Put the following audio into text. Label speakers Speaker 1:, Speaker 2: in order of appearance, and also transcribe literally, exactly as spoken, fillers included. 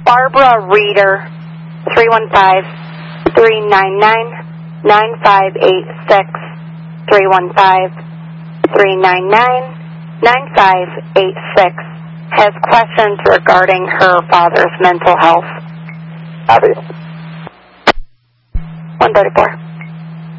Speaker 1: Barbara Reeder, three one five, three nine nine, nine five eight six, three one five, three nine nine, nine five eight six, has questions regarding her father's mental health.
Speaker 2: Copy.
Speaker 1: one thirty-four.